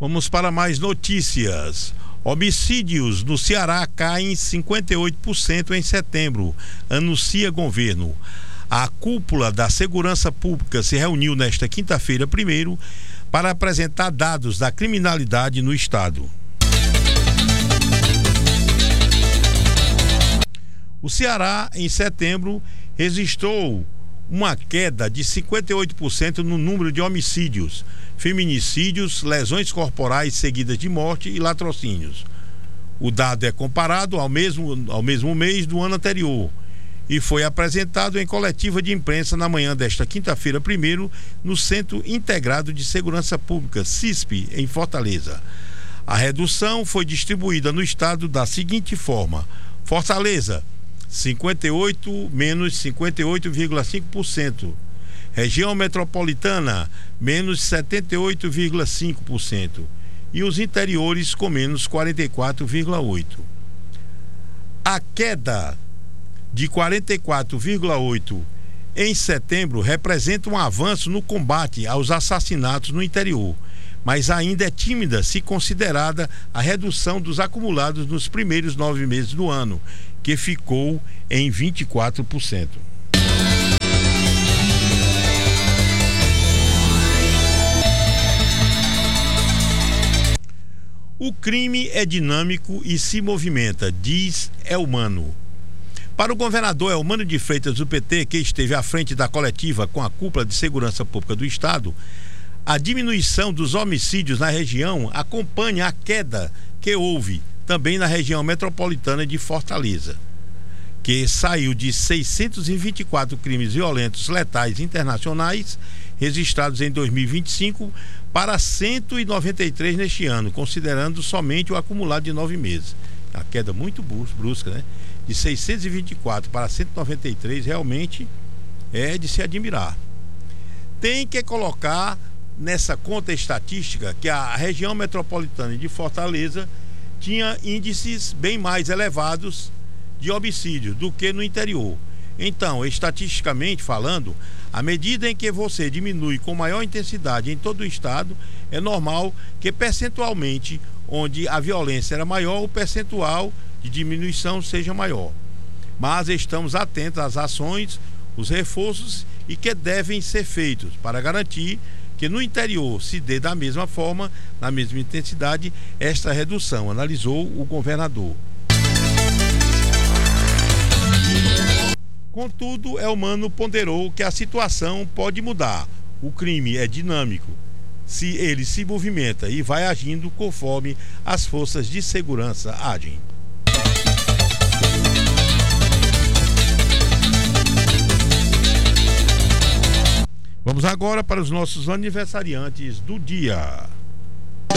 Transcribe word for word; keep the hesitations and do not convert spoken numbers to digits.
Vamos para mais notícias. Homicídios no Ceará caem cinquenta e oito por cento em setembro, anuncia governo. A cúpula da Segurança Pública se reuniu nesta quinta-feira primeiro para apresentar dados da criminalidade no estado. O Ceará, em setembro, registrou uma queda de cinquenta e oito por cento no número de homicídios, feminicídios, lesões corporais seguidas de morte e latrocínios. O dado é comparado ao mesmo, ao mesmo mês do ano anterior e foi apresentado em coletiva de imprensa na manhã desta quinta-feira primeiro no Centro Integrado de Segurança Pública, CISP, em Fortaleza. A redução foi distribuída no estado da seguinte forma: Fortaleza, cinquenta e oito menos cinquenta e oito vírgula cinco por cento. Região metropolitana, menos setenta e oito vírgula cinco por cento. E os interiores com menos quarenta e quatro vírgula oito por cento. A queda de quarenta e quatro vírgula oito por cento em setembro representa um avanço no combate aos assassinatos no interior, mas ainda é tímida se considerada a redução dos acumulados nos primeiros nove meses do ano, que ficou em vinte e quatro por cento. O crime é dinâmico e se movimenta, diz Elmano. Para o governador Elmano de Freitas do P T, que esteve à frente da coletiva com a cúpula de segurança pública do estado, a diminuição dos homicídios na região acompanha a queda que houve também na região metropolitana de Fortaleza, que saiu de seiscentos e vinte e quatro crimes violentos letais internacionais registrados em dois mil e vinte e cinco para cento e noventa e três neste ano, considerando somente o acumulado de nove meses. A queda muito brusca, né? De seiscentos e vinte e quatro para cento e noventa e três realmente é de se admirar. Tem que colocar nessa conta estatística que a região metropolitana de Fortaleza tinha índices bem mais elevados de homicídios do que no interior. Então, estatisticamente falando, à medida em que você diminui com maior intensidade em todo o estado, é normal que percentualmente, onde a violência era maior, o percentual de diminuição seja maior. Mas estamos atentos às ações, os reforços e que devem ser feitos para garantir que no interior se dê da mesma forma, na mesma intensidade, esta redução, analisou o governador. Contudo, Elmano ponderou que a situação pode mudar. O crime é dinâmico. Se ele se movimenta e vai agindo conforme as forças de segurança agem. Vamos agora para os nossos aniversariantes do dia.